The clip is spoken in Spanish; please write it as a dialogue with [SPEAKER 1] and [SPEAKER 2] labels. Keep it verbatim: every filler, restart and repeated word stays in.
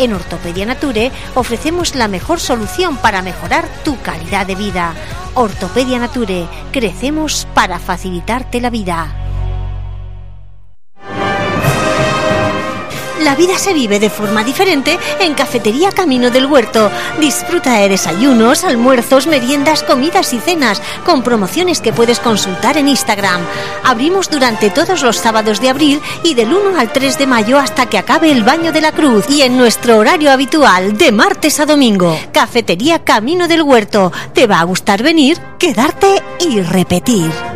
[SPEAKER 1] En Ortopedia Nature ofrecemos la mejor solución para mejorar tu calidad de vida. Ortopedia Nature, crecemos para facilitarte la vida. La vida se vive de forma diferente en Cafetería Camino del Huerto. Disfruta de desayunos, almuerzos, meriendas, comidas y cenas con promociones que puedes consultar en Instagram. Abrimos durante todos los sábados de abril y del uno al tres de mayo hasta que acabe el Baño de la Cruz, y en nuestro horario habitual de martes a domingo. Cafetería Camino del Huerto. Te va a gustar venir, quedarte y repetir.